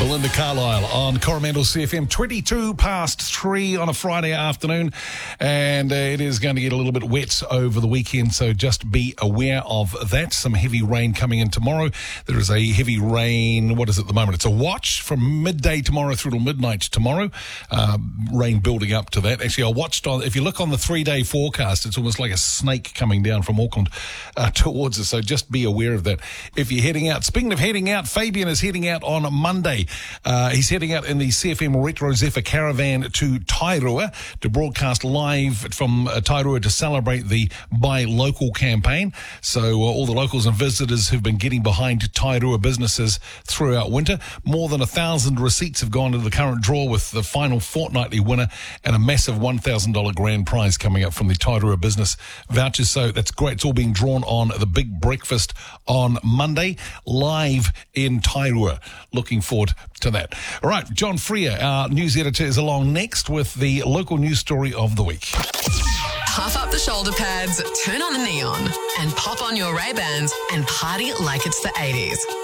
Belinda Carlisle on Coromandel CFM, 22 past 3 on a Friday afternoon, and it is going to get a little bit wet over the weekend, so just be aware of that. Some heavy rain coming in tomorrow. There is a heavy rain, what is it at the moment? It's a watch from midday tomorrow through to midnight tomorrow. Rain building up to that. Actually, I watched on, if you look on the 3-day forecast, it's almost like a snake coming down from Auckland towards us, so just be aware of that. If you're heading out, speaking of heading out, Fabian is heading out on Monday. He's heading out in the CFM Retro Zephyr Caravan to Tairua to broadcast live from Tairua to celebrate the Buy Local campaign. So all the locals and visitors who've been getting behind Tairua businesses throughout winter. More than 1,000 receipts have gone into the current draw, with the final fortnightly winner and a massive $1,000 grand prize coming up from the Tairua business vouchers. So that's great. It's all being drawn on the big breakfast on Monday, live in Tairua. Looking forward to that. All right, John Freer, our news editor, is along next with the local news story of the week. Puff up the shoulder pads, turn on the neon, and pop on your Ray-Bans and party like it's the 80s.